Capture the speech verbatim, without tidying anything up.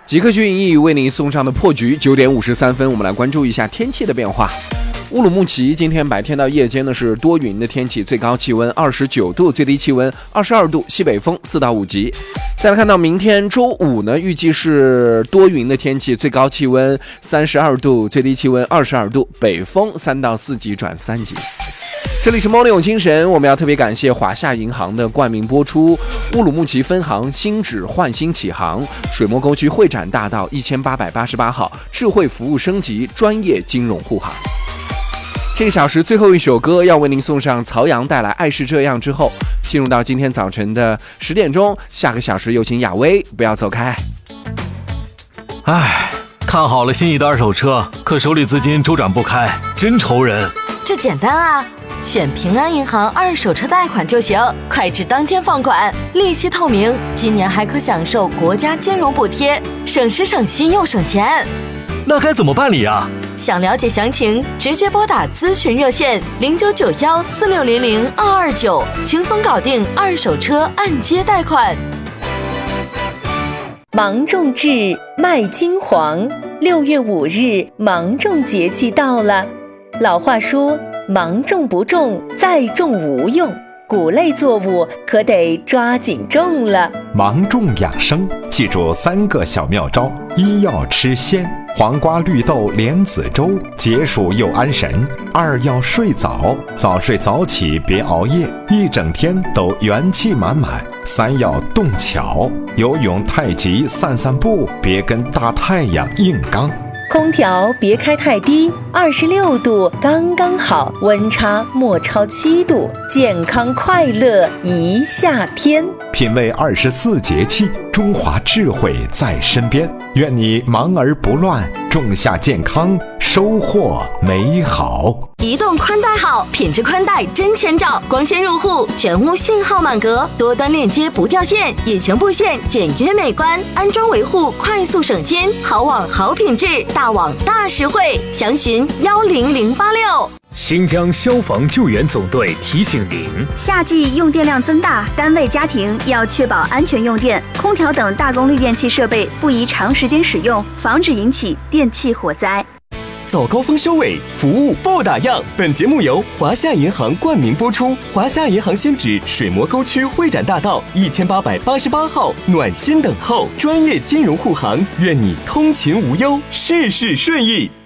极客讯益为您送上的破局，九点五十三分，我们来关注一下天气的变化。乌鲁木齐今天白天到夜间呢是多云的天气，最高气温二十九度，最低气温二十二度，西北风四到五级。再来看到明天周五呢，预计是多云的天气，最高气温三十二度，最低气温二十二度，北风三到四级转三级。这里是猫的有精神，我们要特别感谢华夏银行的冠名播出，乌鲁木齐分行新址焕新启航，水磨沟区会展大道一千八百八十八号，智慧服务升级，专业金融护航。这个小时最后一首歌要为您送上曹阳带来《爱是这样》之后，进入到今天早晨的十点钟，下个小时有请亚威，不要走开。 唉，看好了心仪的二手车，可手里资金周转不开，真愁人。 这简单啊，选平安银行二手车贷款就行，快至当天放款，利息透明，今年还可享受国家金融补贴，省时省心又省钱。 那该怎么办理啊？ 想了解详情，直接拨打咨询热线零九九幺四六零零二二九，轻松搞定二手车按揭贷款。 芒种至，麦金黄，六月五日芒种节气到了。老话说，芒种不种，再种无用。谷类作物可得抓紧种了。 芒种养生，记住三个小妙招：一要吃鲜，黄瓜、绿豆、莲子粥，解暑又安神；二要睡早，早睡早起，别熬夜，一整天都元气满满；三要动巧，游泳、太极、散散步，别跟大太阳硬刚。 空调别开太低，二十六度刚刚好，温差莫超七度，健康快乐一夏天。 品味二十四节气，中华智慧在身边。愿你忙而不乱，种下健康，收获美好。 移动宽带好，品质宽带真千兆，光纤入户，全屋信号满格，多端链接不掉线，隐形布线简约美观，安装维护快速省心，好网好品质，大网大实惠，详询幺零零八六。 新疆消防救援总队提醒您： 夏季用电量增大，单位家庭要确保安全用电，空调等大功率电器设备不宜长时间使用，防止引起电气火灾。 早高峰收尾，服务不打烊。本节目由华夏银行冠名播出。华夏银行新址水磨沟区会展大道一千八百八十八号，暖心等候，专业金融护航，愿你通勤无忧，事事顺意。